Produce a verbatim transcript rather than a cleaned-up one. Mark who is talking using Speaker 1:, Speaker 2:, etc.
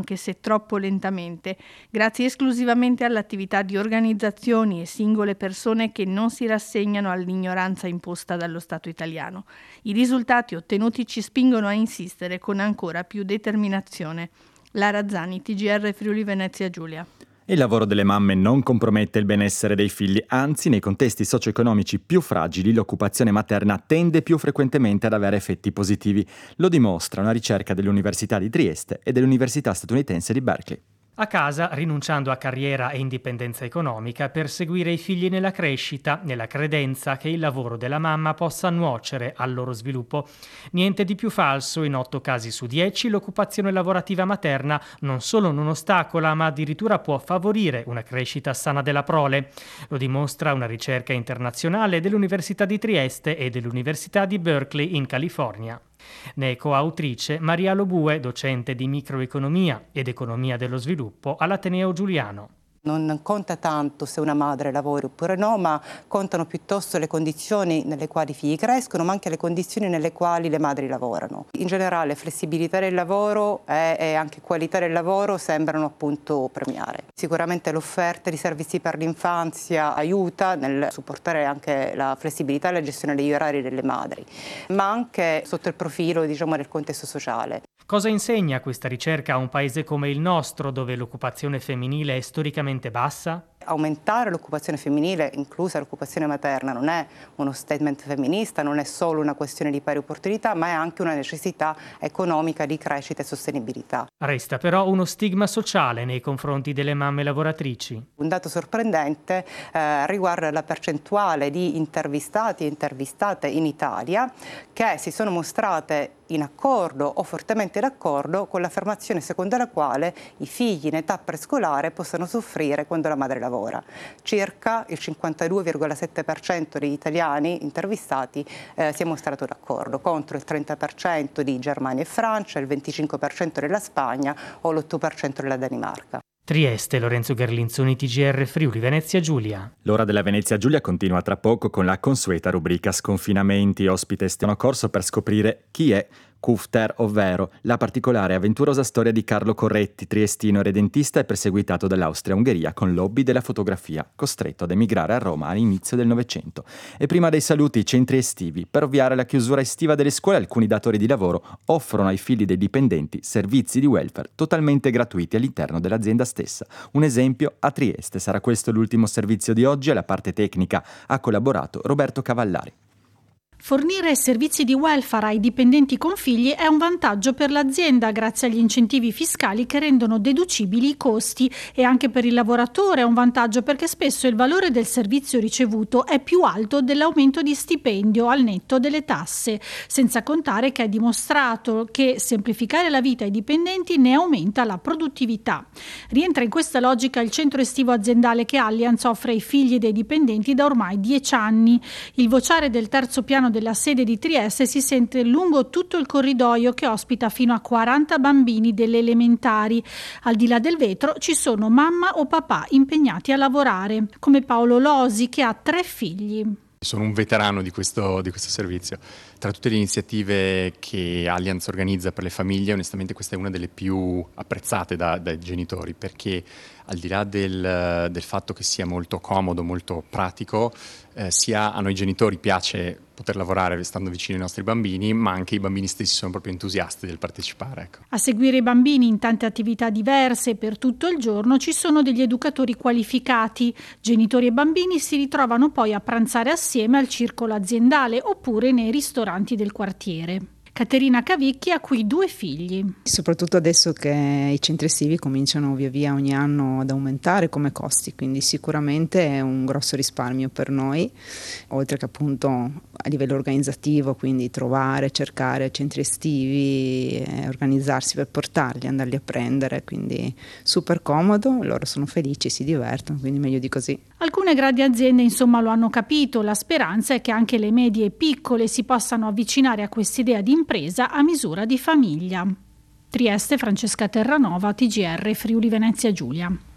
Speaker 1: anche se troppo lentamente, grazie esclusivamente all'attività di organizzazioni e singole persone che non si rassegnano all'ignoranza imposta dallo Stato italiano. I risultati ottenuti ci spingono a insistere con ancora più determinazione. Lara Zani, T G R Friuli Venezia Giulia.
Speaker 2: Il lavoro delle mamme non compromette il benessere dei figli, anzi nei contesti socio-economici più fragili l'occupazione materna tende più frequentemente ad avere effetti positivi. Lo dimostra una ricerca dell'Università di Trieste e dell'Università statunitense di Berkeley.
Speaker 3: A casa, rinunciando a carriera e indipendenza economica per seguire i figli nella crescita, nella credenza che il lavoro della mamma possa nuocere al loro sviluppo. Niente di più falso, in otto casi su dieci l'occupazione lavorativa materna non solo non ostacola, ma addirittura può favorire una crescita sana della prole. Lo dimostra una ricerca internazionale dell'Università di Trieste e dell'Università di Berkeley in California. Ne è coautrice Maria Lobue, docente di microeconomia ed economia dello sviluppo all'Ateneo Giuliano.
Speaker 4: Non conta tanto se una madre lavora oppure no, ma contano piuttosto le condizioni nelle quali i figli crescono, ma anche le condizioni nelle quali le madri lavorano. In generale flessibilità del lavoro e, e anche qualità del lavoro sembrano appunto premiare. Sicuramente l'offerta di servizi per l'infanzia aiuta nel supportare anche la flessibilità e la gestione degli orari delle madri, ma anche sotto il profilo, diciamo, del contesto sociale.
Speaker 3: Cosa insegna questa ricerca a un paese come il nostro, dove l'occupazione femminile è storicamente bassa?
Speaker 4: Aumentare l'occupazione femminile, inclusa l'occupazione materna, non è uno statement femminista, non è solo una questione di pari opportunità, ma è anche una necessità economica di crescita e sostenibilità.
Speaker 3: Resta però uno stigma sociale nei confronti delle mamme lavoratrici.
Speaker 4: Un dato sorprendente eh, riguarda la percentuale di intervistati e intervistate in Italia che si sono mostrate in accordo o fortemente d'accordo con l'affermazione secondo la quale i figli in età prescolare possano soffrire quando la madre lavora. Circa il cinquantadue virgola sette per cento degli italiani intervistati eh, si è mostrato d'accordo, contro il trenta per cento di Germania e Francia, il venticinque per cento della Spagna o l'otto per cento della Danimarca.
Speaker 3: Trieste, Lorenzo Gerlinzoni, T G R Friuli Venezia Giulia.
Speaker 2: L'ora della Venezia Giulia continua tra poco con la consueta rubrica Sconfinamenti. Ospite Stefano Corso per scoprire chi è Kufter, ovvero la particolare e avventurosa storia di Carlo Corretti, triestino redentista e perseguitato dall'Austria-Ungheria con lobby della fotografia, costretto ad emigrare a Roma all'inizio del Novecento. E prima dei saluti, i centri estivi. Per ovviare alla chiusura estiva delle scuole, alcuni datori di lavoro offrono ai figli dei dipendenti servizi di welfare totalmente gratuiti all'interno dell'azienda stessa. Un esempio a Trieste. Sarà questo l'ultimo servizio di oggi. Alla parte tecnica ha collaborato Roberto Cavallari.
Speaker 5: Fornire servizi di welfare ai dipendenti con figli è un vantaggio per l'azienda grazie agli incentivi fiscali che rendono deducibili i costi, e anche per il lavoratore è un vantaggio perché spesso il valore del servizio ricevuto è più alto dell'aumento di stipendio al netto delle tasse, senza contare che è dimostrato che semplificare la vita ai dipendenti ne aumenta la produttività. Rientra in questa logica il centro estivo aziendale che Allianz offre ai figli dei dipendenti da ormai dieci anni. Il vociare del terzo piano della sede di Trieste si sente lungo tutto il corridoio che ospita fino a quaranta bambini delle elementari. Al di là del vetro ci sono mamma o papà impegnati a lavorare, come Paolo Losi che ha tre figli.
Speaker 6: Sono un veterano di questo, di questo servizio. Tra tutte le iniziative che Allianz organizza per le famiglie, onestamente questa è una delle più apprezzate da, dai genitori, perché al di là del, del fatto che sia molto comodo, molto pratico, eh, sia a noi genitori piace poter lavorare stando vicino ai nostri bambini, ma anche i bambini stessi sono proprio entusiasti del partecipare. Ecco.
Speaker 5: A seguire i bambini in tante attività diverse per tutto il giorno ci sono degli educatori qualificati. Genitori e bambini si ritrovano poi a pranzare assieme al circolo aziendale oppure nei ristoranti del quartiere. Caterina Cavicchi ha qui due figli.
Speaker 7: Soprattutto adesso che i centri estivi cominciano via via ogni anno ad aumentare come costi, quindi sicuramente è un grosso risparmio per noi, oltre che appunto a livello organizzativo, quindi trovare, cercare centri estivi, eh, organizzarsi per portarli, andarli a prendere, quindi super comodo, loro sono felici, si divertono, quindi meglio di così.
Speaker 5: Alcune grandi aziende insomma lo hanno capito, la speranza è che anche le medie e piccole si possano avvicinare a quest'idea di impresa a misura di famiglia. Trieste, Francesca Terranova, T G R Friuli Venezia Giulia.